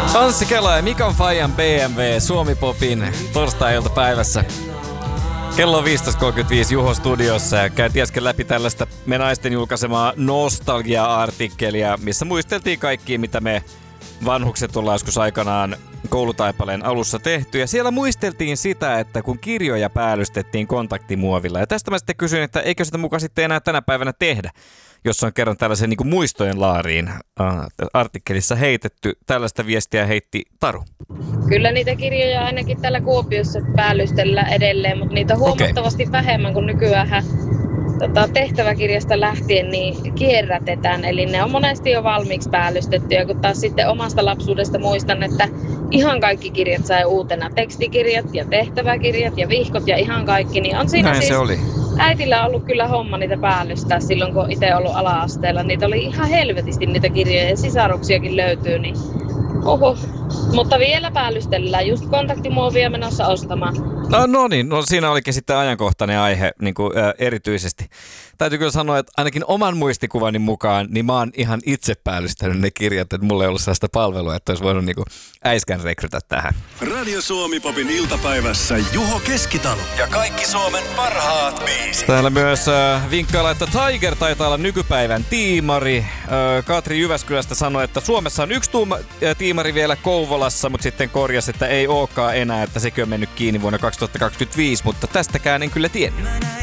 Anssi Kela ja Mikan Fajan BMW Suomi-popin torstai-iltapäivässä. Kello on 15.35 Juho studiossa ja käytiin äsken läpi tällaista me naisten julkaisemaa nostalgia-artikkelia, missä muisteltiin kaikkia, mitä me vanhukset ollaan joskus aikanaan koulutaipaleen alussa tehty. Ja siellä muisteltiin sitä, että kun kirjoja päällystettiin kontaktimuovilla. Ja tästä mä sitten kysyin, että eikö sitä mukaan sitten enää tänä päivänä tehdä, jos on kerran tällaisen niin kuin muistojen laariin artikkelissa heitetty. Tällaista viestiä heitti Taru. Kyllä niitä kirjoja ainakin täällä Kuopiossa päällystellään edelleen, mutta niitä on huomattavasti vähemmän kuin nykyään tehtäväkirjasta lähtien niin kierrätetään. Eli ne on monesti jo valmiiksi päällystettyjä, kun taas sitten omasta lapsuudesta muistan, että ihan kaikki kirjat sai uutena. Tekstikirjat ja tehtäväkirjat ja vihkot ja ihan kaikki. Niin on siinä näin siis se oli. Äitillä on ollut kyllä homma niitä päällystää silloin, kun itse ollut ala-asteella. Niitä oli ihan helvetisti niitä kirjoja ja sisaruksiakin löytyy. Niin oho. Mutta vielä päällystellään, just kontaktimuovia menossa ostamaan. No niin, siinä olikin sitten ajankohtainen aihe niin kuin, erityisesti. Täytyy kyllä sanoa, että ainakin oman muistikuvani mukaan, niin mä oon ihan itse päällystänyt ne kirjat, että mulla ei ollut sellaista palvelua, että olisi voinut niin kuin äiskän rekrytä tähän. Radio Suomi-popin iltapäivässä Juho Keskitalo ja kaikki Suomen parhaat biisit. Täällä myös vinkkailla, että Tiger taitaa olla nykypäivän tiimari. Katri Jyväskylästä sanoi, että Suomessa on yksi tiimari vielä Kouvolassa, mutta sitten korjasi, että ei olekaan enää, että sekin on mennyt kiinni vuonna 2025, mutta tästäkään en kyllä tiennyt.